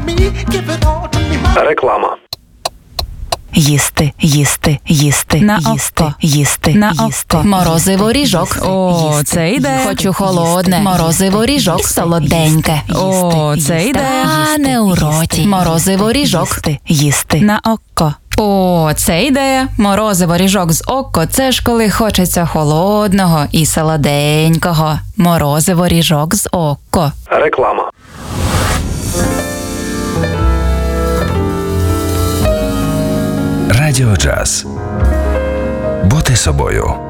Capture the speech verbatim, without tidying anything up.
Реклама. Їсти, їсти, їсти, На їсти, око. їсти, На їсти. око. Морозиво ріжок. О, їсти, це йде. їсти, Хочу холодне. їсти, Морозиво ріжок. їсти, Солоденьке. їсти, О, їсти, це йде. їсти, Тане у роті. їсти, Морозиво ріжок. їсти, їсти. На око. О, це ідея. Морозиво ріжок з око. Це ж коли хочеться холодного і солоденького. Морозиво ріжок з око. Реклама. Радіо Джаз. Бути собою.